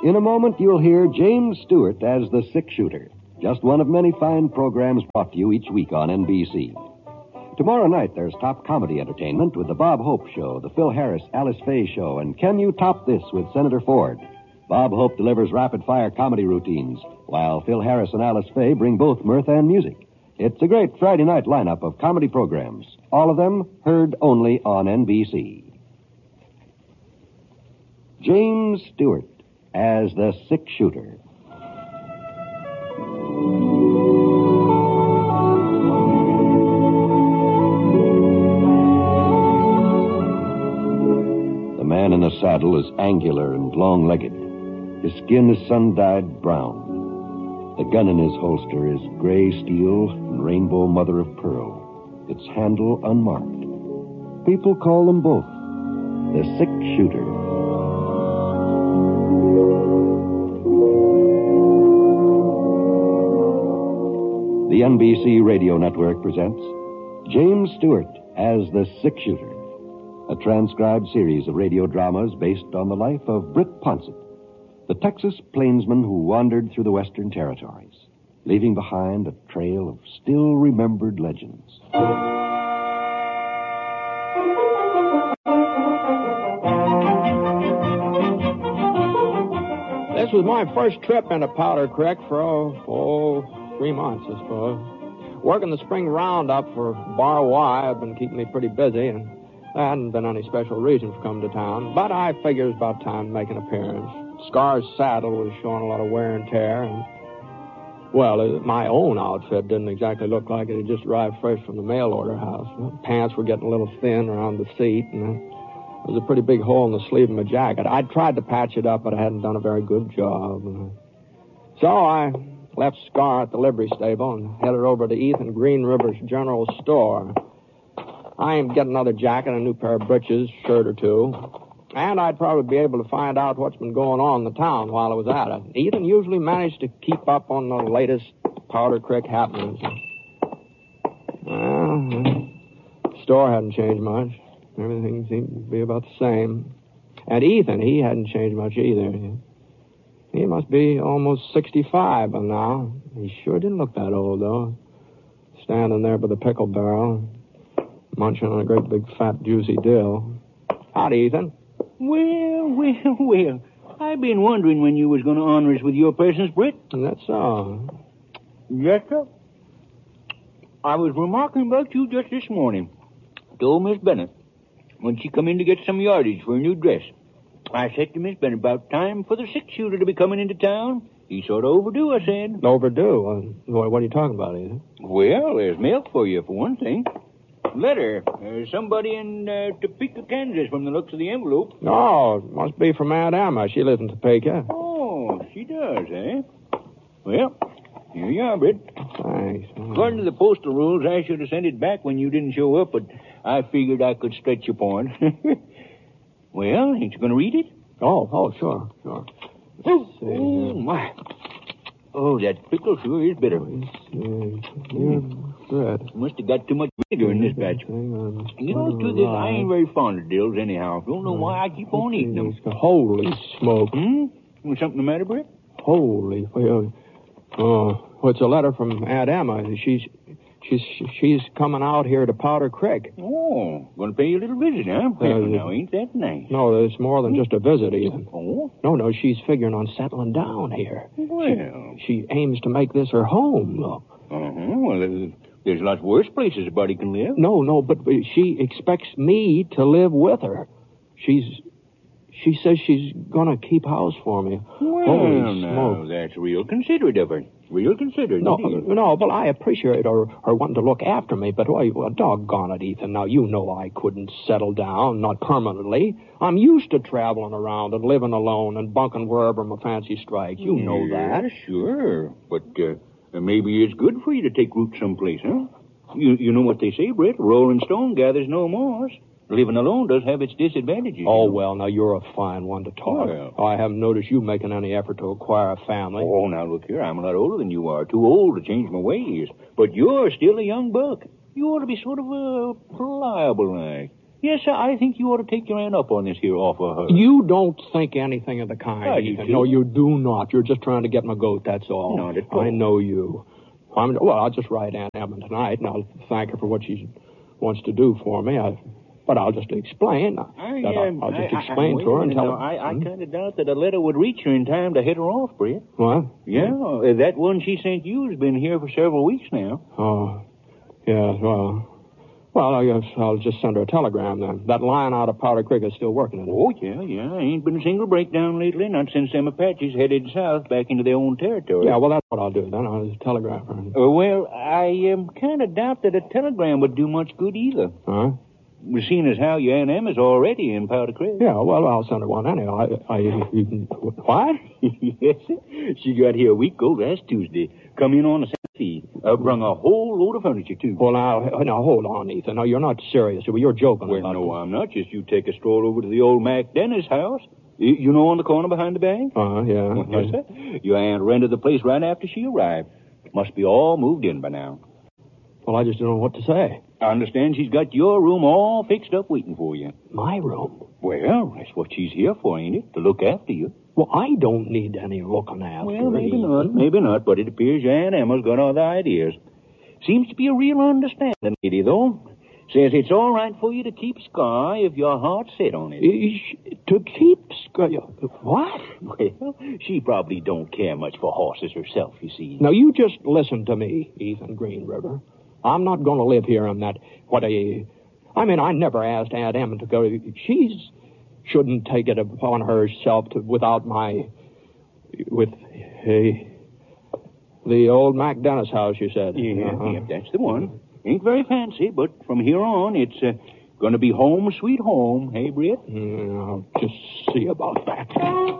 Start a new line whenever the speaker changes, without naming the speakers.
In a moment, you'll hear James Stewart as the Six Shooter, just one of many fine programs brought to you each week on NBC. Tomorrow night, there's top comedy entertainment with The Bob Hope Show, The Phil Harris, Alice Faye Show, and Can You Top This with Senator Ford. Bob Hope delivers rapid-fire comedy routines, while Phil Harris and Alice Faye bring both mirth and music. It's a great Friday night lineup of comedy programs, all of them heard only on NBC. James Stewart as the Six Shooter. The man in the saddle is angular and long-legged. His skin is sun-dyed brown. The gun in his holster is gray steel and rainbow mother of pearl, its handle unmarked. People call them both the Six Shooter. The NBC Radio Network presents James Stewart as the Six Shooter, a transcribed series of radio dramas based on the life of Britt Ponsett, the Texas plainsman who wandered through the Western Territories, leaving behind a trail of still-remembered legends.
This was my first trip into Powder Creek for 3 months, I suppose. Working the spring roundup for Bar Y had been keeping me pretty busy, and there hadn't been any special reason for coming to town. But I figured it was about time to make an appearance. Scar's saddle was showing a lot of wear and tear, and, well, my own outfit didn't exactly look like it had just arrived fresh from the mail order house. Pants were getting a little thin around the seat, and there was a pretty big hole in the sleeve of my jacket. I'd tried to patch it up, but I hadn't done a very good job. So I left Scar at the livery stable and headed over to Ethan Green River's general store. I aimed to get another jacket, a new pair of breeches, shirt or two, and I'd probably be able to find out what's been going on in the town while I was at it. Ethan usually managed to keep up on the latest Powder Creek happenings. Well, the store hadn't changed much. Everything seemed to be about the same. And Ethan, he hadn't changed much either. He must be almost 65 by now. He sure didn't look that old, though. Standing there by the pickle barrel, munching on a great big fat juicy dill. Howdy, Ethan.
Well. I've been wondering when you was going to honor us with your presence, Britt.
That's all.
Yes, sir. I was remarking about you just this morning. Told Miss Bennett when she come in to get some yardage for a new dress. I said to Miss Bennett about time for the Six Shooter to be coming into town. He's sort of overdue, I said.
Overdue? What are you talking about, Ethan?
Well, there's milk for you, for one thing. Letter. Somebody in Topeka, Kansas, from the looks of the envelope.
Oh, it must be from Aunt Emma. She lives in Topeka.
Oh, she does, eh? Well, here you are, Britt.
Thanks.
According to the postal rules, I should have sent it back when you didn't show up, but I figured I could stretch your point. Well, ain't you going to read it?
Oh, sure.
Oh, my. Oh, that pickle sure is bitter.
Good.
Must have got too much vinegar in this batch. You know, to this, I ain't very fond of dills anyhow. Don't know why I keep on eating them.
Holy smoke.
Was something the matter, Britt?
Holy. Well, it's a letter from Aunt Emma. She's coming out here to Powder Creek.
Oh, going to pay you a little visit, huh? Now, ain't that nice?
No, it's more than just a visit, Ethan.
Oh?
No, she's figuring on settling down here.
Well.
She aims to make this her home, look.
Well, there's lots worse places a body can live.
No, but she expects me to live with her. She says she's going to keep house for me.
Well,
holy smoke.
That's real considerate of her. Real considerate.
No, but I appreciate her wanting to look after me, but doggone it, Ethan. Now, you know I couldn't settle down, not permanently. I'm used to traveling around and living alone and bunking wherever my fancy strikes. You know that.
Sure. But maybe it's good for you to take root someplace, huh? You know what they say, Britt? A rolling stone gathers no moss. Living alone does have its disadvantages.
Oh, well, now, you're a fine one to talk.
Well.
I haven't noticed you making any effort to acquire a family.
Oh, now, look here. I'm a lot older than you are. Too old to change my ways. But you're still a young buck. You ought to be sort of pliable like. Yes, sir, I think you ought to take your aunt up on this here offer.
You don't think anything of the kind,
I do,
Ethan.
too.
No, you do not. You're just trying to get my goat, that's all.
Not at all.
I know you. Well, I'll just write Aunt Emma tonight, and I'll thank her for what she wants to do for me. But I'll just explain. I'll just explain to her and tell her.
I kind of doubt that a letter would reach her in time to hit her off, Brett.
What?
Yeah, that one she sent you has been here for several weeks now.
Oh, yeah, well, I guess I'll just send her a telegram then. That line out of Powder Creek is still working, isn't it?
Oh, yeah. Ain't been a single breakdown lately, not since them Apaches headed south back into their own territory.
Yeah, well, that's what I'll do then. I'll just telegraph her.
Well, I kind of doubt that a telegram would do much good either.
Huh?
Seeing as how your Aunt Emma's already in Powder Creek.
Yeah, well, I'll send her one anyhow. What?
Yes, she got here a week ago last Tuesday. Come in on the Saturday. Brung a whole load of furniture, too.
Well, now, hold on, Ethan. No, you're not serious. You're joking
Well,
about
no, I'm not. Just you take a stroll over to the old Mac Dennis house. You know, on the corner behind the bank?
Yeah.
Yes, sir. Your aunt rented the place right after she arrived. Must be all moved in by now.
Well, I just don't know what to say.
I understand she's got your room all fixed up waiting for you.
My room?
Well, that's what she's here for, ain't it? To look after you.
Well, I don't need any looking after.
Well, maybe not, but it appears your Aunt Emma's got other ideas. Seems to be a real understanding lady, though. Says it's all right for you to keep Scar if your heart's set on it.
To keep Scar? What?
Well, she probably don't care much for horses herself, you see.
Now, you just listen to me, Ethan Green River. I'm not going to live here on that, I never asked Aunt Emma to go. She shouldn't take it upon herself with the old Mac Dennis house, you said.
Yeah, that's the one. Ain't very fancy, but from here on, it's going to be home sweet home, hey, Britt?
I'll just see about that.